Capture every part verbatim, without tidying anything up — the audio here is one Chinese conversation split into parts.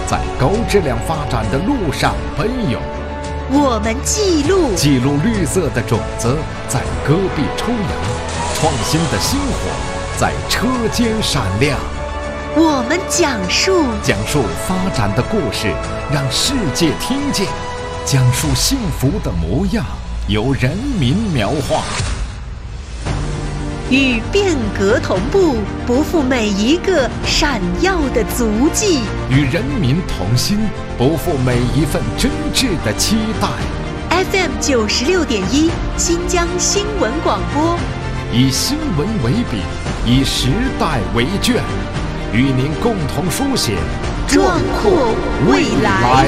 在高质量发展的路上奔涌。 我们记录记录绿色的种子在戈壁抽芽，创新的星火在车间闪亮。 我们讲述讲述发展的故事，让世界听见；讲述幸福的模样，由人民描画。 与变革同步，不负每一个闪耀的足迹； 与人民同心，不负每一份真挚的期待。 F M 九十六点一，新疆新闻广播， 以新闻为笔，以时代为卷，与您共同书写壮阔未来。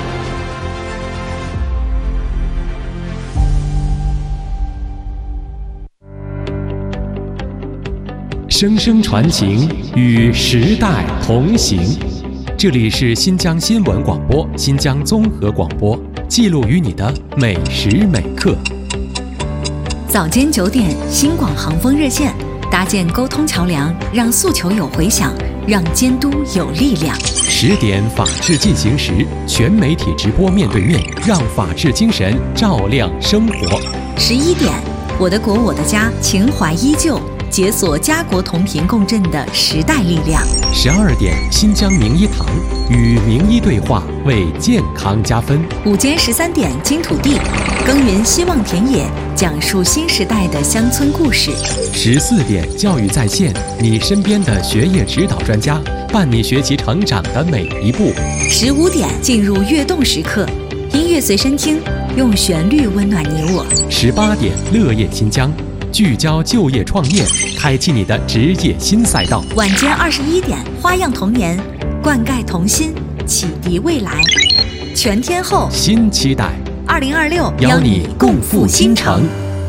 声声传情，与时代同行。这里是新疆新闻广播、新疆综合广播，记录于你的每时每刻。 早间九点，新广航风热线，搭建沟通桥梁，让诉求有回响，让监督有力量。 十点，法治进行时，全媒体直播面对面，让法治精神照亮生活。 十一点，我的国我的家，情怀依旧。解锁家国同频共振的时代力量。 十二点，新疆名医堂，与名医对话，为健康加分。 午间十三点，金土地，耕耘希望田野，讲述新时代的乡村故事。 十四点，教育在线，你身边的学业指导专家，伴你学习成长的每一步。 十五点，进入跃动时刻，音乐随身听，用旋律温暖你我。 十八点，乐业新疆，聚焦就业创业，开启你的职业新赛道。 晚间二十一点，花样童年，灌溉童心，启迪未来。全天候新期待， 二零二六邀你共赴新城。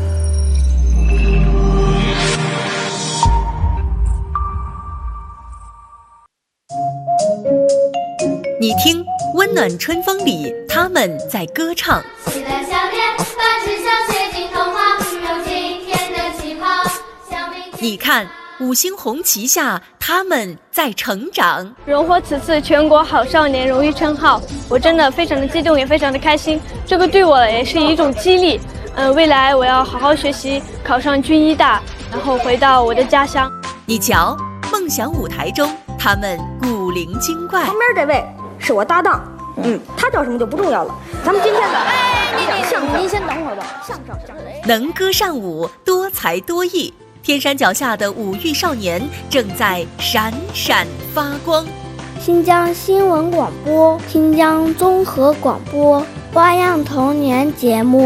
你听，温暖春风里，他们在歌唱。 喜乐笑脸，把志向写进童话，用今天的旗袍。 你看，五星红旗下，他们在成长。 荣获此次全国好少年荣誉称号，我真的非常的激动，也非常的开心。这个对我也是一种激励。嗯、呃，未来我要好好学习，考上军医大，然后回到我的家乡。 你瞧，梦想舞台中，他们古灵精怪。 旁边这位是我搭档，嗯，他叫什么就不重要了。咱们今天的讲相声，您先等会儿吧。相声，相声， 能歌善舞，多才多艺。天山脚下的五育少年正在闪闪发光。 新疆新闻广播、新疆综合广播、花样童年节目。